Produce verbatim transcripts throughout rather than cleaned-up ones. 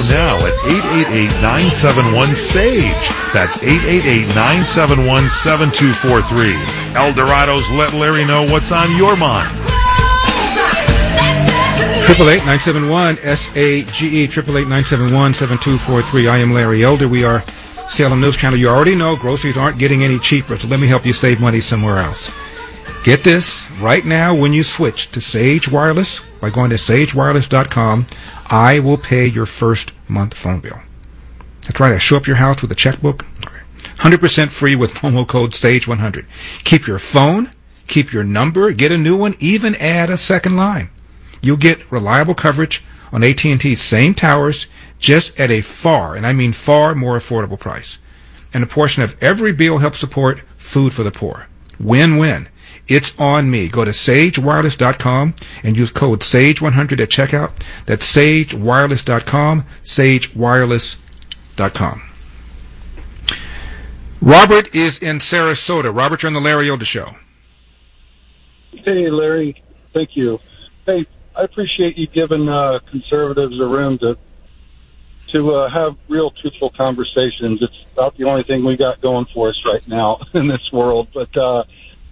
now at eight eight eight, nine seven one, S A G E. That's eight eight eight, nine seven one, seven two four three. El Dorado's Let Larry Know What's on Your Mind. Triple eight nine seven one S A G E. Triple eight nine seven one seven two four three. I am Larry Elder. We are Salem News Channel. You already know groceries aren't getting any cheaper, so let me help you save money somewhere else. Get this right now when you switch to Sage Wireless by going to sage wireless dot com. I will pay your first month phone bill. That's right. I show up your house with a checkbook. one hundred percent free with promo code sage one hundred. Keep your phone, keep your number, get a new one, even add a second line. You'll get reliable coverage on A T and T's same towers, just at a far, and I mean far, more affordable price. And a portion of every bill helps support food for the poor. Win-win. It's on me. Go to sage wireless dot com and use code sage one hundred at checkout. That's sage wireless dot com, sage wireless dot com. Robert is in Sarasota. Robert, you're on the Larry Elder Show. Hey, Larry. Thank you. Hey, I appreciate you giving uh, conservatives a room to to uh, have real, truthful conversations. It's about the only thing we got going for us right now in this world. But uh,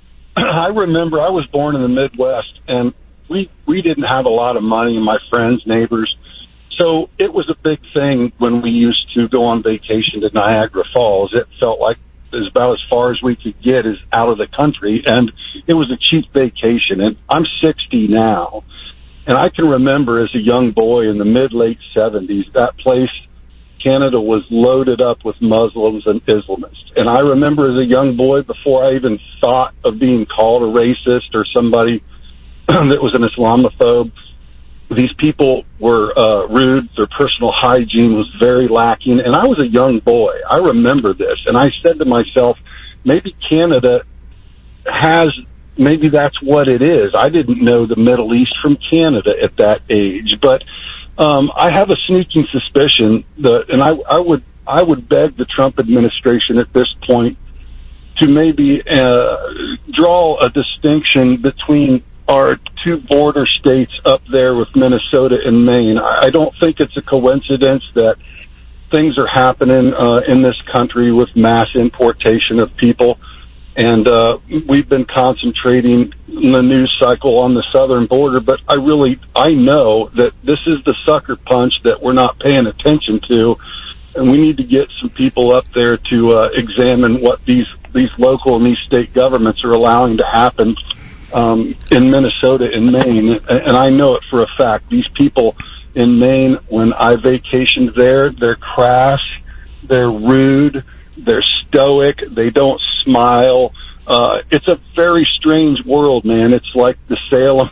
I remember I was born in the Midwest, and we we didn't have a lot of money, my friends, neighbors. So it was a big thing when we used to go on vacation to Niagara Falls. It felt like it was about as far as we could get is out of the country, and it was a cheap vacation. And I'm sixty now. And I can remember as a young boy in the mid-late seventies, that place, Canada, was loaded up with Muslims and Islamists. And I remember as a young boy, before I even thought of being called a racist or somebody that was an Islamophobe, these people were uh, rude. Their personal hygiene was very lacking. And I was a young boy. I remember this. And I said to myself, maybe Canada has... Maybe that's what it is. I didn't know the Middle East from Canada at that age, but um, I have a sneaking suspicion that, and I, I would I would beg the Trump administration at this point to maybe uh, draw a distinction between our two border states up there with Minnesota and Maine. I, I don't think it's a coincidence that things are happening uh, in this country with mass importation of people. And uh, we've been concentrating in the news cycle on the southern border, but I really, I know that this is the sucker punch that we're not paying attention to, and we need to get some people up there to uh, examine what these, these local and these state governments are allowing to happen um, in Minnesota and Maine. And I know it for a fact. These people in Maine, when I vacationed there, they're crass, they're rude, they're stoic, they don't smile. Uh, it's a very strange world, man. It's like the Salem,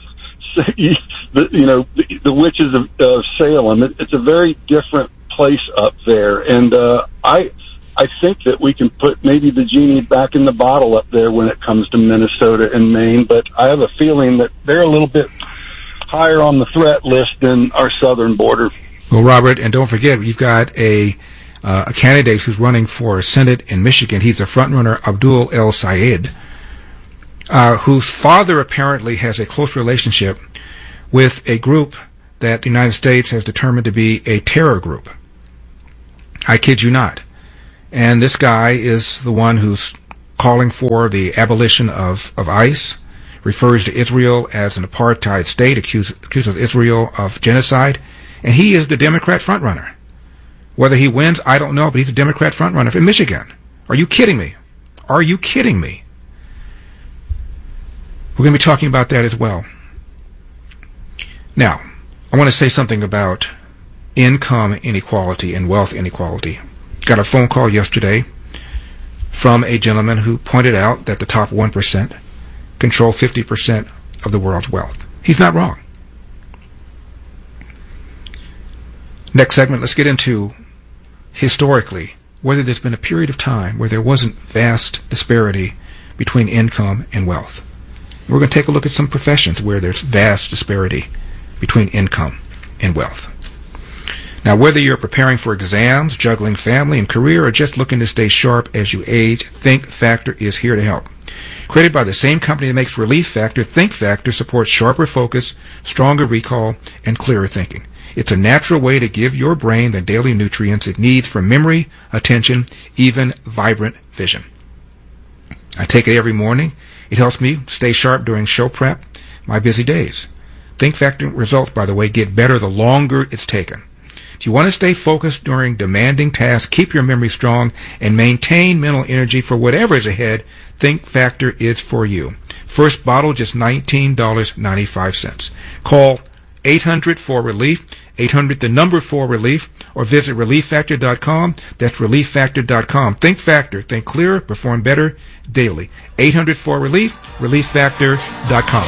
the, you know, the, the witches of uh, Salem. It, it's a very different place up there. And uh, I I think that we can put maybe the genie back in the bottle up there when it comes to Minnesota and Maine. But I have a feeling that they're a little bit higher on the threat list than our southern border. Well, Robert, and don't forget, you've got a... Uh, a candidate who's running for Senate in Michigan. He's the frontrunner, Abdul El Sayed, uh, whose father apparently has a close relationship with a group that the United States has determined to be a terror group. I kid you not. And this guy is the one who's calling for the abolition of, of ICE, refers to Israel as an apartheid state, accuse, accuses Israel of genocide, and he is the Democrat frontrunner. Whether he wins, I don't know, but he's a Democrat frontrunner in Michigan. Are you kidding me? Are you kidding me? We're going to be talking about that as well. Now, I want to say something about income inequality and wealth inequality. Got a phone call yesterday from a gentleman who pointed out that the top one percent control fifty percent of the world's wealth. He's not wrong. Next segment, let's get into historically whether there's been a period of time where there wasn't vast disparity between income and wealth. And we're going to take a look at some professions where there's vast disparity between income and wealth. Now, whether you're preparing for exams, juggling family and career, or just looking to stay sharp as you age, Think Factor is here to help. Created by the same company that makes Relief Factor, Think Factor supports sharper focus, stronger recall, and clearer thinking. It's a natural way to give your brain the daily nutrients it needs for memory, attention, even vibrant vision. I take it every morning. It helps me stay sharp during show prep, my busy days. Think Factor results, by the way, get better the longer it's taken. If you want to stay focused during demanding tasks, keep your memory strong, and maintain mental energy for whatever is ahead, Think Factor is for you. First bottle, just nineteen dollars and ninety-five cents. Call eight hundred four relief, eight hundred the number four relief, or visit relief factor dot com. That's relief factor dot com. Think Factor. Think clearer, perform better daily. eight hundred four relief, relief factor dot com.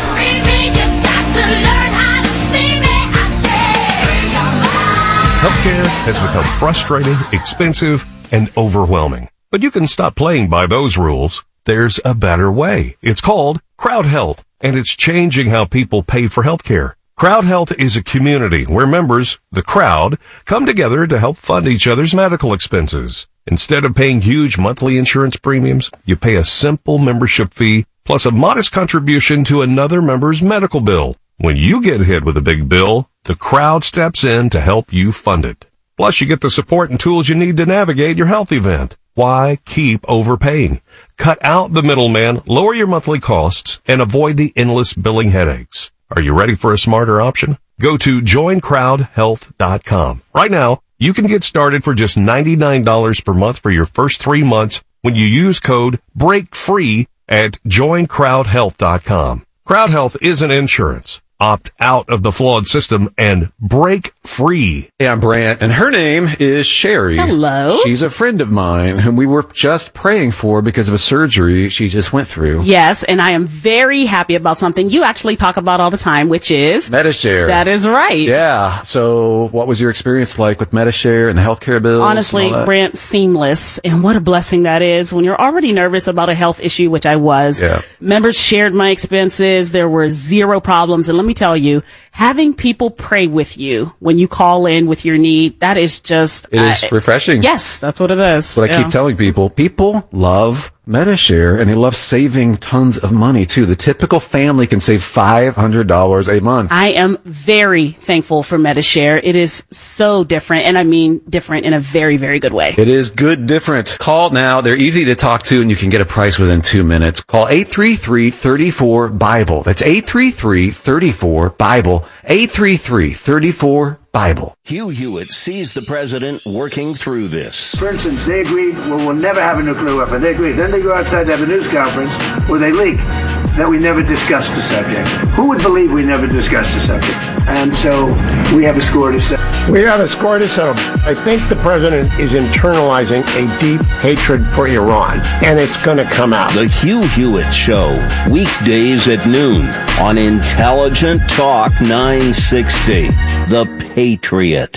Healthcare has become frustrating, expensive, and overwhelming. But you can stop playing by those rules. There's a better way. It's called Crowd Health, and it's changing how people pay for healthcare. Crowd Health is a community where members, the crowd, come together to help fund each other's medical expenses. Instead of paying huge monthly insurance premiums, you pay a simple membership fee plus a modest contribution to another member's medical bill. When you get hit with a big bill, the crowd steps in to help you fund it. Plus, you get the support and tools you need to navigate your health event. Why keep overpaying? Cut out the middleman, lower your monthly costs, and avoid the endless billing headaches. Are you ready for a smarter option? Go to join crowd health dot com. Right now, you can get started for just ninety-nine dollars per month for your first three months when you use code BREAKFREE at join crowd health dot com. Crowd Health isn't insurance. Opt out of the flawed system and break free. Hey, I'm Brant, and her name is Sherry. Hello. She's a friend of mine whom we were just praying for because of a surgery she just went through. Yes, and I am very happy about something you actually talk about all the time, which is Medi-Share. That is right. Yeah. So what was your experience like with Medi-Share and the healthcare bills? Honestly, Brant, seamless. And what a blessing that is when you're already nervous about a health issue, which I was. Yeah. Members shared my expenses. There were zero problems. And let me tell you, having people pray with you when you call in with your need, that is just... It is uh, refreshing. Yes, that's what it is. But I yeah. keep telling people, people love Medi-Share, and they love saving tons of money, too. The typical family can save five hundred dollars a month. I am very thankful for Medi-Share. It is so different, and I mean different in a very, very good way. It is good different. Call now. They're easy to talk to, and you can get a price within two minutes. Call eight three three, three four, Bible. That's eight three three, three four, Bible. eight three three, three four, Bible. Hugh Hewitt sees the president working through this. For instance, they agreed, well, we'll never have a nuclear weapon. They agreed. Then they go outside to have a news conference where they leak that we never discussed the subject. Who would believe we never discussed the subject? And so we have a score to settle. We have a score to settle. I think the president is internalizing a deep hatred for Iran, and it's going to come out. The Hugh Hewitt Show, weekdays at noon on Intelligent Talk nine sixty, The Patriot.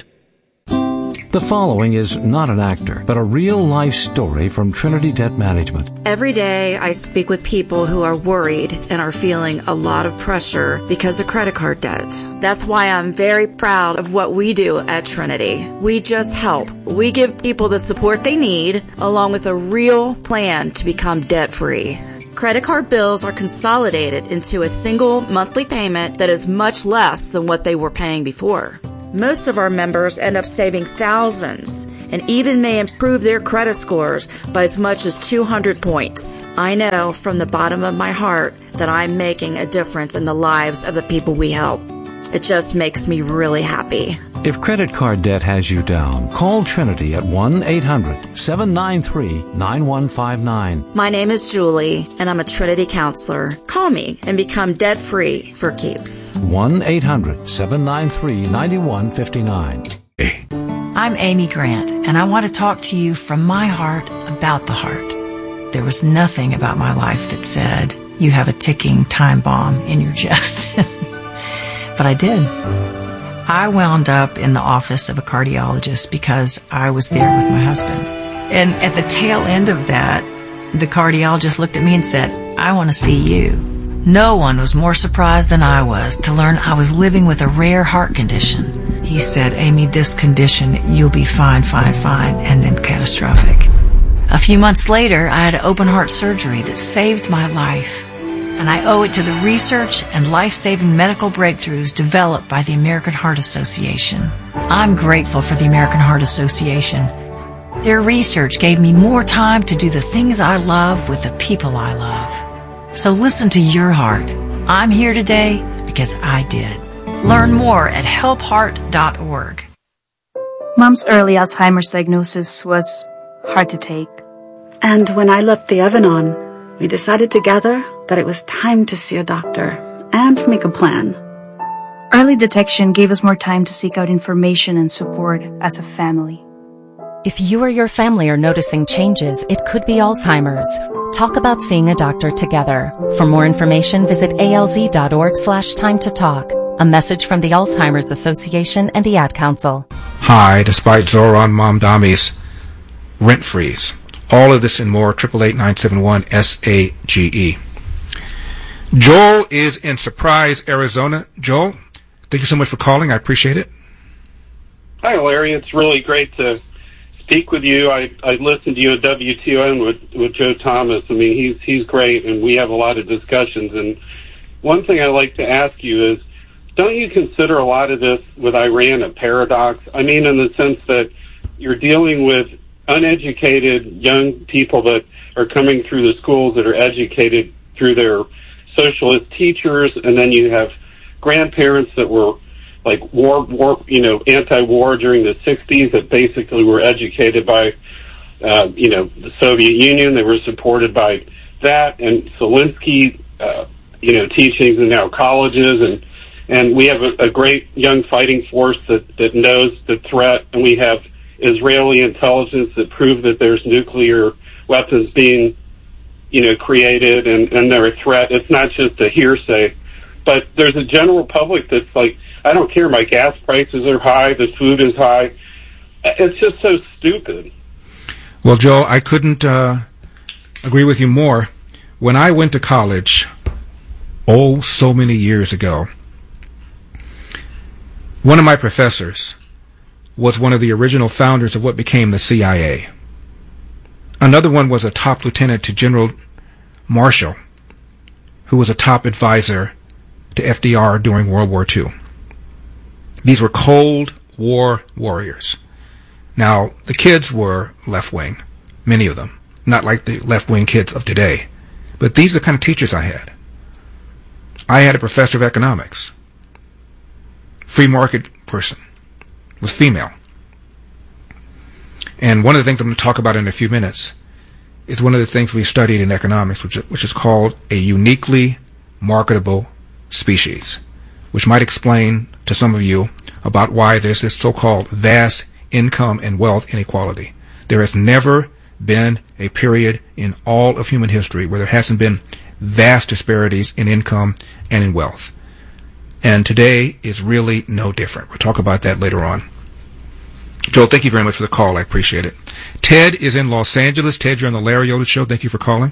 The following is not an actor, but a real-life story from Trinity Debt Management. Every day I speak with people who are worried and are feeling a lot of pressure because of credit card debt. That's why I'm very proud of what we do at Trinity. We just help. We give people the support they need, along with a real plan to become debt-free. Credit card bills are consolidated into a single monthly payment that is much less than what they were paying before. Most of our members end up saving thousands and even may improve their credit scores by as much as two hundred points. I know from the bottom of my heart that I'm making a difference in the lives of the people we help. It just makes me really happy. If credit card debt has you down, call Trinity at one eight hundred, seven nine three, nine one five nine. My name is Julie, and I'm a Trinity counselor. Call me and become debt-free for keeps. one eight hundred, seven nine three, nine one five nine. I'm Amy Grant, and I want to talk to you from my heart about the heart. There was nothing about my life that said, you have a ticking time bomb in your chest. But I did. I wound up in the office of a cardiologist because I was there with my husband. And at the tail end of that, the cardiologist looked at me and said, I want to see you. No one was more surprised than I was to learn I was living with a rare heart condition. He said, Amy, this condition, you'll be fine, fine, fine, and then catastrophic. A few months later, I had open heart surgery that saved my life. and I owe it to the research and life-saving medical breakthroughs developed by the American Heart Association. I'm grateful for the American Heart Association. Their research gave me more time to do the things I love with the people I love. So listen to your heart. I'm here today because I did. Learn more at help heart dot org. Mom's early Alzheimer's diagnosis was hard to take. And when I left the oven on, we decided together that it was time to see a doctor and make a plan. Early detection gave us more time to seek out information and support as a family. If you or your family are noticing changes, it could be Alzheimer's. Talk about seeing a doctor together. For more information, visit alz.org slash time to talk. A message from the Alzheimer's Association and the Ad Council. Hi, despite Zoran Mamdami's rent freeze. All of this and more, eight eight eight, nine seven one, S A G E. Joel is in Surprise, Arizona. Joel, thank you so much for calling. I appreciate it. Hi, Larry. It's really great to speak with you. I, I listened to you at W T O N with, with Joe Thomas. I mean, he's he's great, and we have a lot of discussions. And one thing I'd like to ask you is, don't you consider a lot of this with Iran a paradox? I mean, in the sense that you're dealing with uneducated young people that are coming through the schools that are educated through their socialist teachers, and then you have grandparents that were like war, war, you know, anti-war during the sixties that basically were educated by, uh, you know, the Soviet Union. They were supported by that and Zelensky, uh, you know, teachings in now colleges, and and we have a, a great young fighting force that that knows the threat, and we have Israeli intelligence that prove that there's nuclear weapons being, you know, created, and and they're a threat. It's not just a hearsay, but there's a general public that's like, I don't care, my gas prices are high, the food is high. It's just so stupid. Well, Joel, I couldn't uh, agree with you more. When I went to college, oh, so many years ago, one of my professors was one of the original founders of what became the C I A. Another one was a top lieutenant to General Marshall, who was a top advisor to F D R during World War Two. These were Cold War warriors. Now, the kids were left-wing, many of them, not like the left-wing kids of today. But these are the kind of teachers I had. I had a professor of economics, free market person, was female. And one of the things I'm going to talk about in a few minutes is one of the things we studied in economics, which, which is called a uniquely marketable species, which might explain to some of you about why there's this so-called vast income and wealth inequality. There has never been a period in all of human history where there hasn't been vast disparities in income and in wealth. And today is really no different. We'll talk about that later on. Joel, thank you very much for the call. I appreciate it. Ted is in Los Angeles. Ted, you're on the Larry Elder Show. Thank you for calling.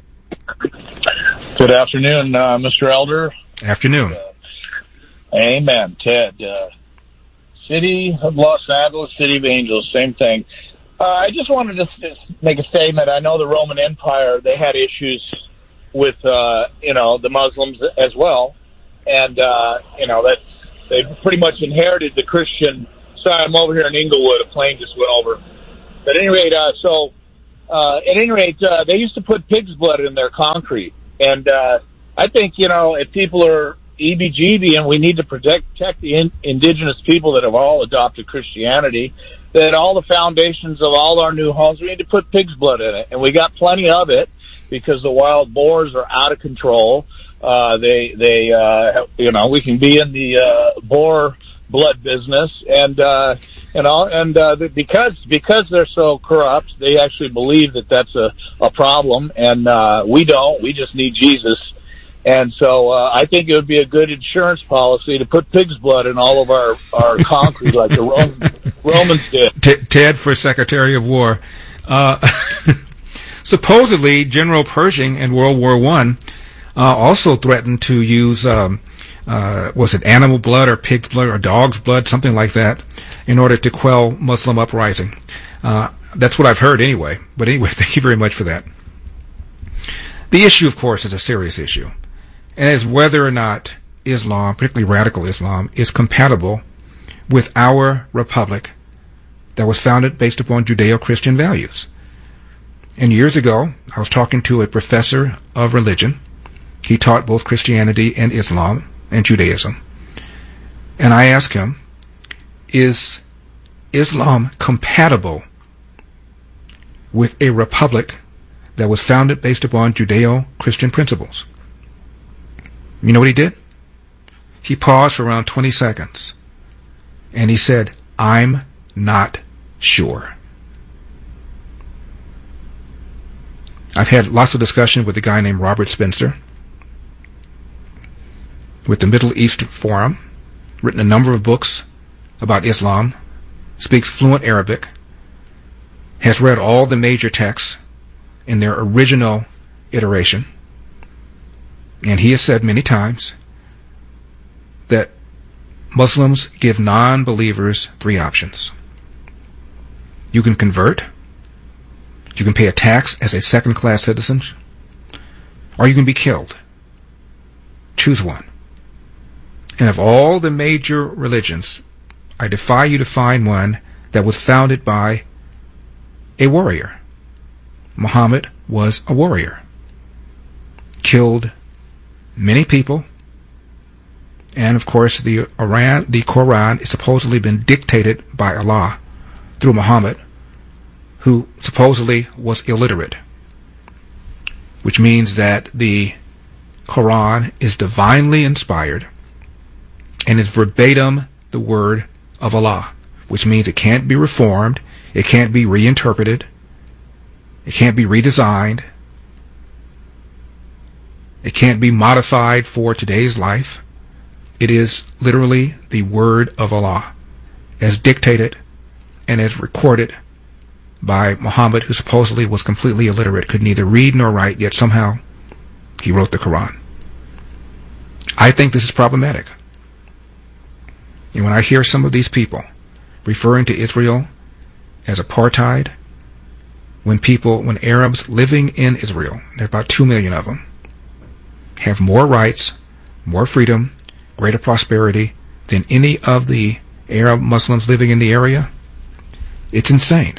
Good afternoon, uh, Mister Elder. Afternoon. Uh, amen. Ted, uh, City of Los Angeles, City of Angels, same thing. Uh, I just wanted to just make a statement. I know the Roman Empire, they had issues with, uh, you know, the Muslims as well. And, uh, you know, that's, they pretty much inherited the Christian side. I'm over here in Inglewood. A plane just went over. But at any rate, uh, so, uh, at any rate, uh, they used to put pig's blood in their concrete. And, uh, I think, you know, if people are E B G B and we need to protect, protect the in, indigenous people that have all adopted Christianity, that all the foundations of all our new homes, we need to put pig's blood in it. And we got plenty of it because the wild boars are out of control. Uh, they, they, uh, you know, we can be in the, uh, boar blood business, and, uh, you know, and, uh, because, because they're so corrupt, they actually believe that that's a, a problem, and, uh, we don't, we just need Jesus. And so, uh, I think it would be a good insurance policy to put pig's blood in all of our, our concrete like the Roman, Romans did. T- Ted for Secretary of War. Uh, supposedly, General Pershing in World War One uh, also threatened to use, um, uh, was it animal blood or pig's blood or dog's blood, something like that, in order to quell Muslim uprising. Uh, that's what I've heard anyway. But anyway, thank you very much for that. The issue, of course, is a serious issue. and is whether or not Islam, particularly radical Islam, is compatible with our republic that was founded based upon Judeo-Christian values. And years ago, I was talking to a professor of religion. He taught both Christianity and Islam and Judaism. And I asked him, is Islam compatible with a republic that was founded based upon Judeo-Christian principles? You know what he did? He paused for around twenty seconds, and he said, I'm not sure. I've had lots of discussion with a guy named Robert Spencer with the Middle East Forum, written a number of books about Islam, speaks fluent Arabic, has read all the major texts in their original iteration, and he has said many times that Muslims give non-believers three options. You can convert, you can pay a tax as a second-class citizen, or you can be killed. Choose one. And of all the major religions, I defy you to find one that was founded by a warrior. Muhammad was a warrior. Killed many people. And of course, the Quran, the Quran has supposedly been dictated by Allah through Muhammad, who supposedly was illiterate, which means that the Quran is divinely inspired and is verbatim the word of Allah, which means it can't be reformed, it can't be reinterpreted, it can't be redesigned, it can't be modified for today's life. It is literally the word of Allah, as dictated and as recorded by Muhammad, who supposedly was completely illiterate, could neither read nor write, yet somehow he wrote the Quran. I think this is problematic. And when I hear some of these people referring to Israel as apartheid, when people, when Arabs living in Israel, there are about two million of them, have more rights, more freedom, greater prosperity than any of the Arab Muslims living in the area, it's insane.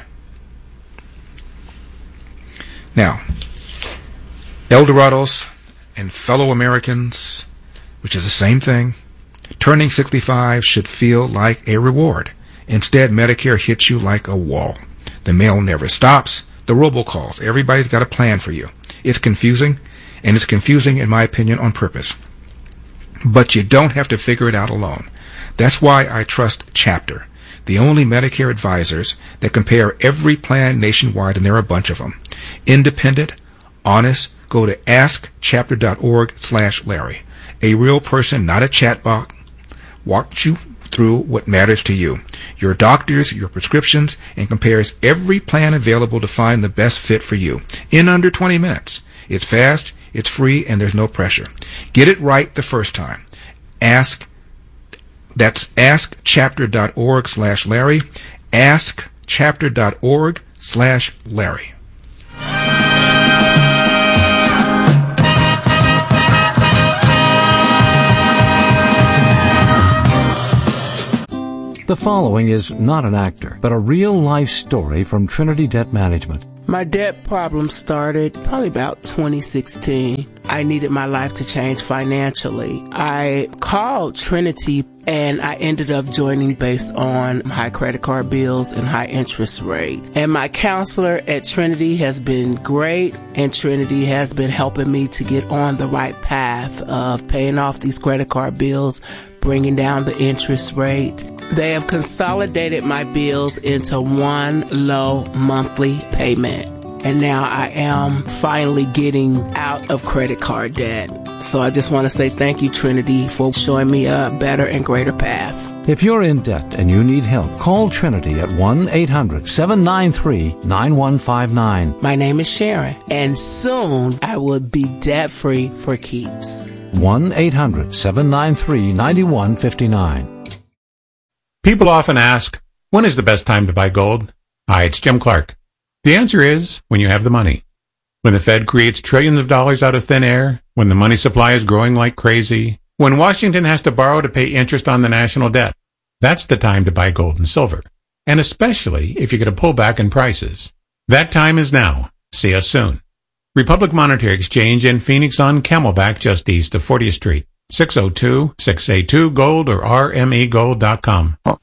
Now, Eldorados and fellow Americans, which is the same thing, turning sixty-five should feel like a reward. Instead, Medicare hits you like a wall. The mail never stops. The robocalls. Everybody's got a plan for you. It's confusing, and it's confusing, in my opinion, on purpose. But you don't have to figure it out alone. That's why I trust Chapter, the only Medicare advisors that compare every plan nationwide, and there are a bunch of them. Independent, honest. Go to ask chapter dot org slash Larry. A real person, not a chatbot, walks you through what matters to you, your doctors, your prescriptions, and compares every plan available to find the best fit for you in under twenty minutes. It's fast, it's free, and there's no pressure. Get it right the first time. Ask, that's ask chapter dot org slash Larry, ask chapter dot org slash Larry. The following is not an actor, but a real-life story from Trinity Debt Management. My debt problem started probably about twenty sixteen. I needed my life to change financially. I called Trinity and I ended up joining based on high credit card bills and high interest rate. And my counselor at Trinity has been great, and Trinity has been helping me to get on the right path of paying off these credit card bills, bringing down the interest rate. They have consolidated my bills into one low monthly payment. And now I am finally getting out of credit card debt. So I just want to say thank you, Trinity, for showing me a better and greater path. If you're in debt and you need help, call Trinity at one eight hundred seven nine three nine one five nine. My name is Sharon, and soon I will be debt-free for keeps. one eight hundred seven nine three nine one five nine. People often ask, when is the best time to buy gold? Hi, it's Jim Clark. The answer is when you have the money. When the Fed creates trillions of dollars out of thin air, when the money supply is growing like crazy, when Washington has to borrow to pay interest on the national debt, that's the time to buy gold and silver. And especially if you get a pullback in prices. That time is now. See us soon. Republic Monetary Exchange in Phoenix on Camelback just east of fortieth Street. six oh two, six eight two, gold or r m e gold dot com.